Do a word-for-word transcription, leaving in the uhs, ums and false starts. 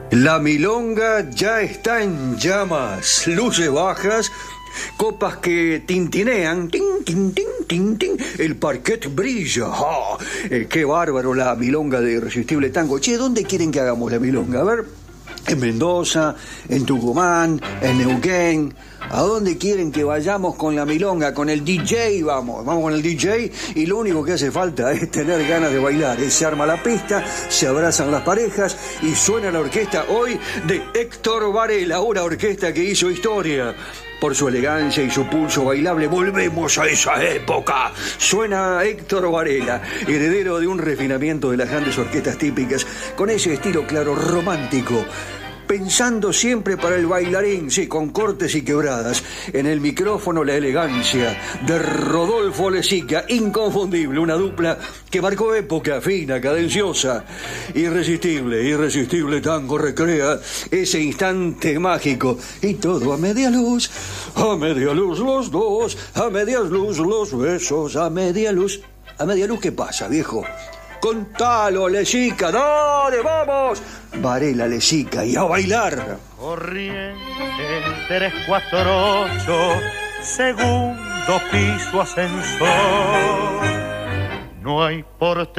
La milonga ya está en llamas, luces bajas, copas que tintinean, tin, tin, tin, tin, tin, el parquet brilla. ¡Oh! Eh, ¡Qué bárbaro la milonga de Irresistible Tango! Che, ¿dónde quieren que hagamos la milonga? A ver, en Mendoza, en Tucumán, en Neuquén. ¿A dónde quieren que vayamos con la milonga? Con el D J, vamos, vamos con el D J y lo único que hace falta es tener ganas de bailar. Se arma la pista, se abrazan las parejas y suena la orquesta hoy de Héctor Varela, una orquesta que hizo historia. Por su elegancia y su pulso bailable, volvemos a esa época. Suena Héctor Varela, heredero de un refinamiento de las grandes orquestas típicas, con ese estilo claro romántico, pensando siempre para el bailarín, sí, con cortes y quebradas. En el micrófono la elegancia de Rodolfo Lezica, inconfundible, una dupla que marcó época, fina, cadenciosa. Irresistible, irresistible tango recrea ese instante mágico. Y todo a media luz, a media luz los dos, a media luz los besos, a media luz. ¿A media luz qué pasa, viejo? Contalo, Lezica, dale, vamos. Varela, Lezica, y a bailar. Corriente tres cuatro ocho, segundo piso ascensor. No hay porte